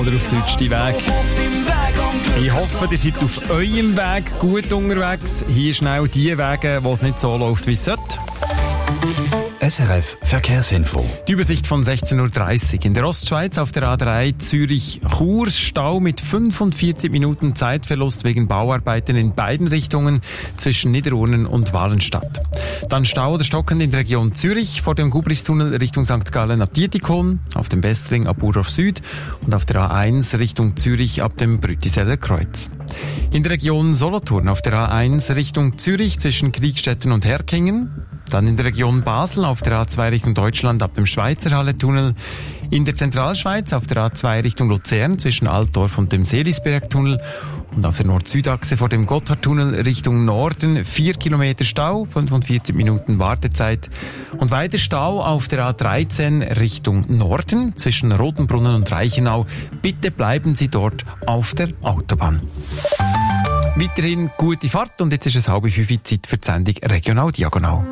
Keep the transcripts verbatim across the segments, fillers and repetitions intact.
Oder auf deutschsten Weg. Ich hoffe, ihr seid auf eurem Weg gut unterwegs. Hier schnell die Wege, wo es nicht so läuft, wie es sollte. S R F Verkehrsinfo. Die Übersicht von sechzehn Uhr dreißig. In der Ostschweiz auf der A drei Zürich-Chur Stau mit fünfundvierzig Minuten Zeitverlust wegen Bauarbeiten in beiden Richtungen zwischen Niederurnen und Wallenstadt. Dann Stau oder stockend in der Region Zürich vor dem Gubristunnel Richtung Sankt Gallen ab Dietikon, auf dem Westring ab Burdorf Süd und auf der A eins Richtung Zürich ab dem Brütiseller Kreuz. In der Region Solothurn auf der A eins Richtung Zürich zwischen Kriegstetten und Herkingen. Dann in der Region Basel auf der A zwei Richtung Deutschland ab dem Schweizerhalle-Tunnel. In der Zentralschweiz auf der A zwei Richtung Luzern zwischen Altdorf und dem Seelisberg-Tunnel. Und auf der Nord-Süd-Achse vor dem Gotthardtunnel Richtung Norden vier Kilometer Stau, fünfundvierzig Minuten Wartezeit. Und weiter Stau auf der A dreizehn Richtung Norden zwischen Rotenbrunnen und Reichenau. Bitte bleiben Sie dort auf der Autobahn. Weiterhin gute Fahrt und jetzt ist es halb fünf Uhr Zeit für die Sendung Regional Diagonal.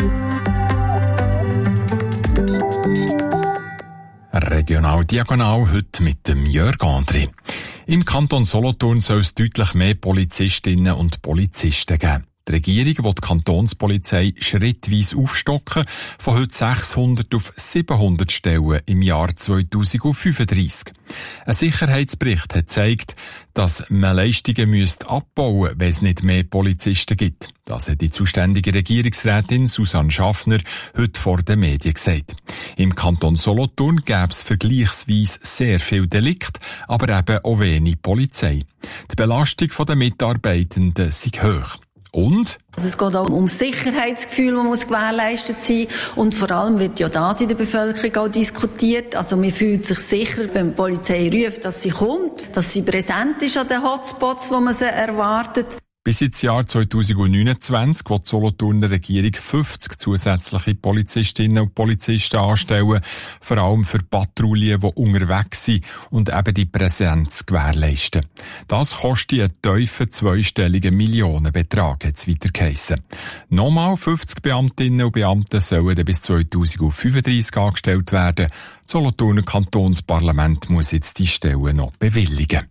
Regional Diagonal heute mit dem Jörg André. Im Kanton Solothurn soll es deutlich mehr Polizistinnen und Polizisten geben. Die Regierung will die Kantonspolizei schrittweise aufstocken, von heute sechshundert auf siebenhundert Stellen im Jahr zweitausendfünfunddreissig. Ein Sicherheitsbericht hat gezeigt, dass man Leistungen müsste abbauen, wenn es nicht mehr Polizisten gibt. Das hat die zuständige Regierungsrätin Susanne Schaffner heute vor den Medien gesagt. Im Kanton Solothurn gäbe es vergleichsweise sehr viel Delikte, aber eben auch wenig Polizei. Die Belastung der Mitarbeitenden sei hoch. Und? Also es geht auch um das Sicherheitsgefühl, das muss gewährleistet sein. Und vor allem wird ja das in der Bevölkerung auch diskutiert. Also man fühlt sich sicher, wenn die Polizei ruft, dass sie kommt, dass sie präsent ist an den Hotspots, wo man sie erwartet. Bis ins Jahr zweitausendneunundzwanzig will die Solothurner Regierung fünfzig zusätzliche Polizistinnen und Polizisten anstellen, vor allem für Patrouillen, die unterwegs sind und eben die Präsenz gewährleisten. Das kostet einen tiefen zweistelligen Millionenbetrag, hat es weiter geheissen. Nochmal fünfzig Beamtinnen und Beamte sollen bis zweitausendfünfunddreissig angestellt werden. Das Solothurner Kantonsparlament muss jetzt die Stellen noch bewilligen.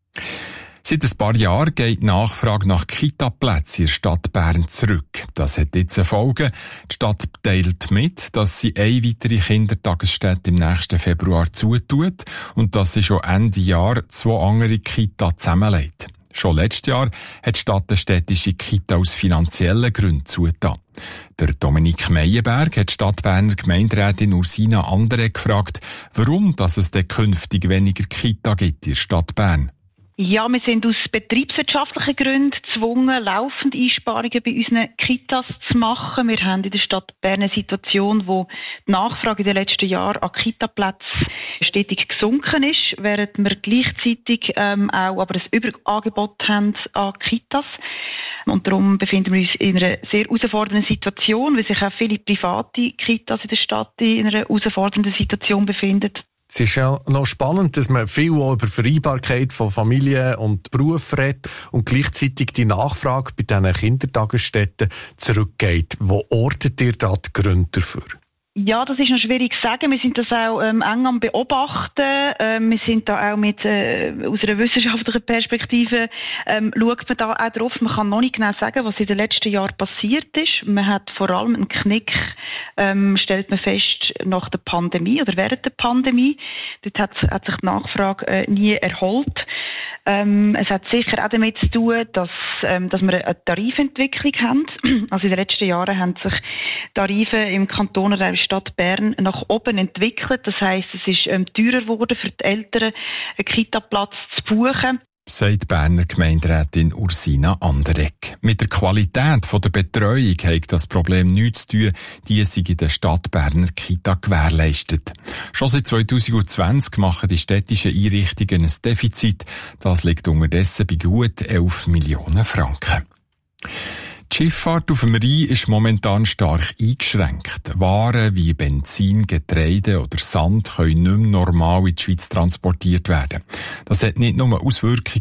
Seit ein paar Jahren geht die Nachfrage nach Kita-Plätzen in der Stadt Bern zurück. Das hat jetzt eine Folge. Die Stadt teilt mit, dass sie eine weitere Kindertagesstätte im nächsten Februar zutut und dass sie schon Ende Jahr zwei andere Kita zusammenlegt. Schon letztes Jahr hat die Stadt eine städtische Kita aus finanziellen Gründen zugetan. Der Dominik Meyerberg hat die Stadtberner Gemeinderätin Ursina Andere gefragt, warum dass es denn künftig weniger Kita gibt in der Stadt Bern. Ja, wir sind aus betriebswirtschaftlichen Gründen gezwungen, laufend Einsparungen bei unseren Kitas zu machen. Wir haben in der Stadt Bern eine Situation, wo die Nachfrage in den letzten Jahren an Kitaplätzen stetig gesunken ist, während wir gleichzeitig ähm, auch aber ein Überangebot haben an Kitas. Und darum befinden wir uns in einer sehr herausfordernden Situation, weil sich auch viele private Kitas in der Stadt in einer herausfordernden Situation befinden. Es ist ja noch spannend, dass man viel auch über Vereinbarkeit von Familie und Beruf redet und gleichzeitig die Nachfrage bei diesen Kindertagesstätten zurückgeht. Wo ortet ihr da die Gründe dafür? Ja, das ist noch schwierig zu sagen. Wir sind das auch ähm, eng am Beobachten. Ähm, wir sind da auch mit, äh, aus einer wissenschaftlichen Perspektive, ähm, schaut man da auch drauf. Man kann noch nicht genau sagen, was in den letzten Jahren passiert ist. Man hat vor allem einen Knick, ähm, stellt man fest, nach der Pandemie oder während der Pandemie. Dort hat, hat sich die Nachfrage äh, nie erholt. Ähm, es hat sicher auch damit zu tun, dass, ähm, dass wir eine Tarifentwicklung haben. Also in den letzten Jahren haben sich Tarife im Kanton oder in der Stadt Bern nach oben entwickelt. Das heisst, es ist ähm, teurer geworden für die Eltern, einen Kita-Platz zu buchen. Sagt Berner Gemeinderätin Ursina Anderegg. Mit der Qualität der Betreuung hat das Problem nichts zu tun, die sei in der Stadt Berner Kita gewährleistet. Schon seit zweitausendzwanzig machen die städtischen Einrichtungen ein Defizit. Das liegt unterdessen bei gut elf Millionen Franken. Die Schifffahrt auf dem Rhein ist momentan stark eingeschränkt. Waren wie Benzin, Getreide oder Sand können nicht mehr normal in die Schweiz transportiert werden. Das hat nicht nur Auswirkungen